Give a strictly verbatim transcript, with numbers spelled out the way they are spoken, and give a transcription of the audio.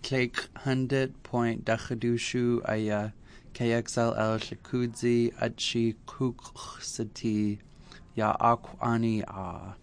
Clake hundred point Dachadushu Aya K X L L Shakudzi Achi Kuksati Ya Akwani A